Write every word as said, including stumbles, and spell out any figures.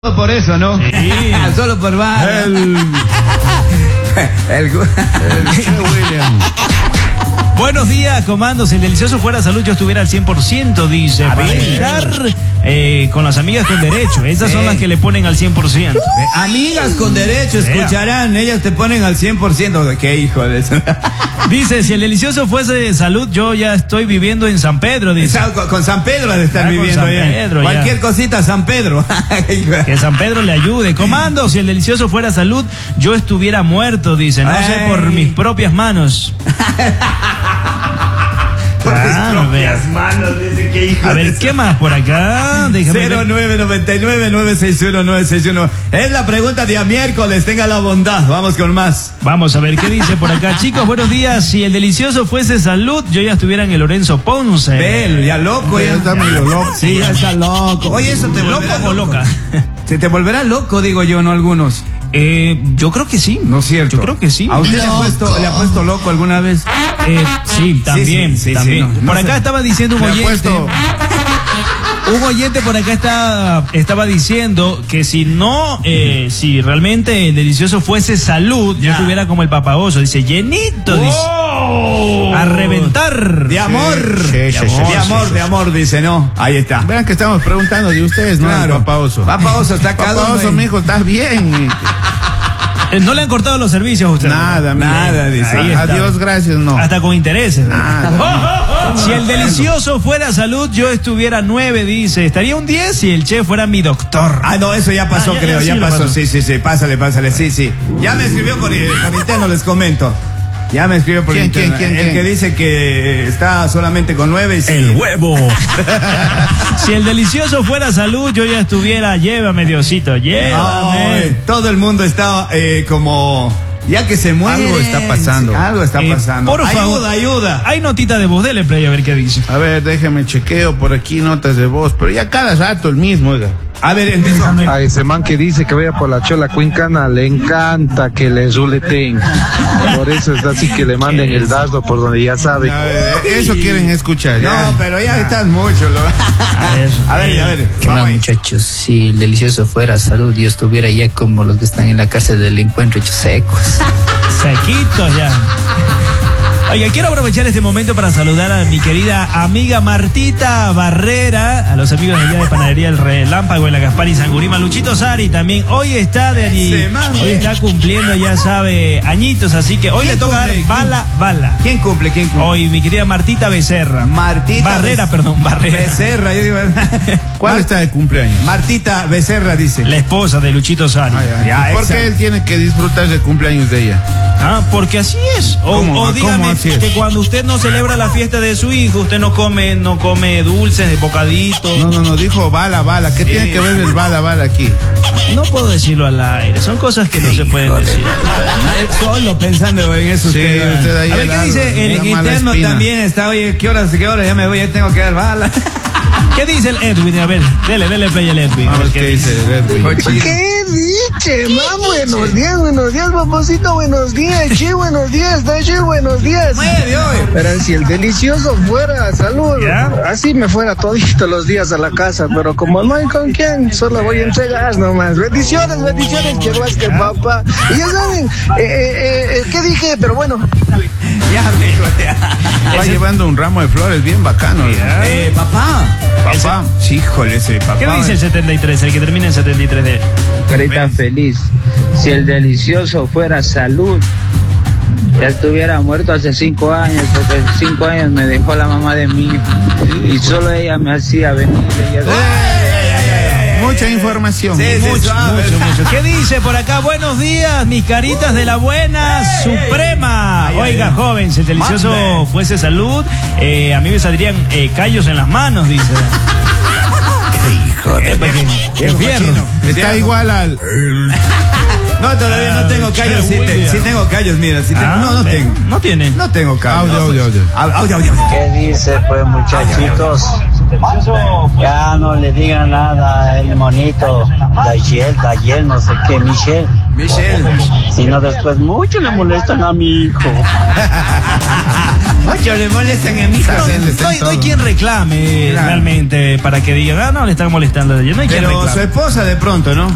Por eso, ¿no? Sí. Solo por bar. El... el... el... William. Buenos días, comandos. Si el delicioso fuera salud, yo estuviera al cien por ciento, dice. A para ver. estar eh, con las amigas con derecho. Esas Sí. son las que le ponen al cien por ciento. Eh, Amigas con derecho, escucharán. Ellas te ponen al cien por ciento. ¿Qué hijo de eso? Dice, si el delicioso fuese de salud, yo ya estoy viviendo en San Pedro, dice. Con, con San Pedro de estar Ah, con viviendo San ya. Pedro, Cualquier ya. cosita, San Pedro. Que San Pedro le ayude. Comando, si el delicioso fuera salud, yo estuviera muerto, dice. No sé, por Ay. mis propias manos. Por mis Ah, propias vea. manos, dice que hijo A de ver, eso. ¿qué más por acá? Déjame cero ver. nueve nueve nueve nueve seis uno nueve seis uno. Es la pregunta día miércoles. Tenga la bondad. Vamos con más. Vamos a ver qué dice por acá. Chicos, buenos días. Si el delicioso fuese salud, yo ya estuviera en el Lorenzo Ponce. Bel, ya loco, ya está medio loco. Sí, ya está loco. Oye, eso te ¿Loco volverá o loca? Se te volverá loco, digo yo, ¿no? Algunos. Eh, yo creo que sí. No es cierto. Yo creo que sí. ¿A usted le ha, puesto, le ha puesto loco alguna vez? Eh, sí, también. sí, sí, también. sí, no, por no acá sé. estaba diciendo un Le ha oyente. puesto- Un oyente por acá está, estaba diciendo que si no, eh, si realmente el delicioso fuese salud, yo Ya. estuviera como el papaoso. Dice, llenito, dice. ¡Oh! A reventar. De amor. Sí, sí, de sí, amor, sí, de amor, sí, de amor, dice, ¿no? Ahí está. Vean que estamos preguntando de ustedes, ¿no? Claro. Papá Oso. Papá Oso está acá. Papá Oso, ¿dónde? mijo, estás bien. Eh, no le han cortado los servicios a usted. Nada, mijo. Nada, dice. Ahí está. Adiós, gracias, no. Hasta con intereses. Nada. Si el delicioso fuera salud, yo estuviera nueve, dice. Estaría un diez si el chef fuera mi doctor. Ah, no, eso ya pasó, Ah, ya, creo, ya, ya, sí, lo pasó. pasó. Sí, sí, sí, pásale, pásale, sí, sí. Ya me escribió por, por interno, les comento. Ya me escribió por ¿Quién, interno. quién, quién, El quién? que dice que está solamente con nueve y sí. El huevo. Si el delicioso fuera salud, yo ya estuviera. Llévame, Diosito, llévame. Ay, todo el mundo está eh, como... Ya que se muere. Algo está pasando. Algo está Eh, pasando. por favor. Ayuda, ayuda. Hay notita de voz, dele play a ver qué dice. A ver, déjeme chequeo por aquí notas de voz, pero ya cada rato el mismo, oiga. A ver, el mismo. A ese man que dice que vaya por la chola cuincana, le encanta que le zuleten. Por eso es así que le manden el dardo por donde ya sabe. A ver, eso quieren escuchar, ya. No, pero ya estás mucho. Lo... A ver, A ver, a ver. ¿Qué vamos más, ahí. muchachos? Si el delicioso fuera salud, yo estuviera ya como los que están en la cárcel del encuentro hechos secos. sequitos ya. Oiga, quiero aprovechar este momento para saludar a mi querida amiga Martita Barrera, a los amigos de allá de Panadería El Relámpago en la Gaspar y Sangurima, Luchito Sari también. Hoy está de Ese man, hoy eh. está cumpliendo, ya sabe, añitos, así que hoy le ¿Quién toca dar cumple? bala, bala. ¿Quién cumple? ¿Quién cumple? Hoy mi querida Martita Becerra. Martita Barrera, Bece- perdón, Barrera. Becerra, yo digo. ¿Cuál Mar- está de cumpleaños? Martita Becerra dice. La esposa de Luchito Sari. Ay, ay. Ya, ¿Por esa. qué él tiene que disfrutar del cumpleaños de ella? Ah, porque así es. O, ¿Cómo? o ¿Cómo dígame así es? que cuando usted no celebra la fiesta de su hijo, usted no come, no come dulces, de bocaditos. No, no, no, dijo bala, bala. ¿Qué tiene que ver el bala, bala aquí? No puedo decirlo al aire, son cosas que no se pueden decir. Solo pensando en eso. Sí, usted, usted ahí a ver, al ¿qué lado, dice? El una mala interno espina. también está, oye, ¿qué horas, qué horas? Ya me voy, ya tengo que dar bala. ¿Qué dice el Edwin? A ver, dele, dele play al Edwin. A ver qué dice Edwin. ¿Qué dice, man? Buenos días, buenos días, papacito, buenos días, che, buenos días, Tache, buenos días. Nueve hoy. Pero si el delicioso fuera salud, ¿Ya? así me fuera todito los días a la casa, pero como no hay con quién, solo voy a entregar nomás. Bendiciones, bendiciones, que más que papá. Y ya saben, eh, eh, eh, ¿qué dije? Pero bueno, Ya, amigo, ya. Va llevando un ramo de flores bien bacano. Ya. Eh, papá. Papá. Sí, híjole, ese papá. ¿Qué dice el setenta y tres, el que termina en setenta y tres de... Carita feliz. Si el delicioso fuera salud, ya estuviera muerto hace cinco años, porque hace cinco años me dejó la mamá de mi hijo y solo ella me hacía venir. Ella- Mucha información. Sí, sí, Mucho, suave. mucho, mucho. ¿Qué dice por acá? Buenos días, mis caritas de la buena suprema. Ay, ay, Oiga, ay. joven, si el delicioso Mande. fuese salud, eh, a mí me saldrían eh, callos en las manos, dice. Hijo de... Qué fierro. Está igual al... No, todavía no tengo callos. Sí, te- sí tengo callos, mira. Sí tengo, Ah, no, no ve, tengo. No tiene. No tengo callos. Audio, audio, audio. Au- Audio, audio, audio. ¿Qué dice pues muchachitos? Ya no le digan nada el monito, Dayel, Dayel, no sé qué, Michelle. Michelle. Sino después mucho le molestan a mi hijo. Mucho le molestan a mi hija. Está bien, No está hay, en no hay todo. quien reclame Claro. realmente para que digan, ah, no, le están molestando a ella. No hay quien Pero reclame. su esposa de pronto, ¿no?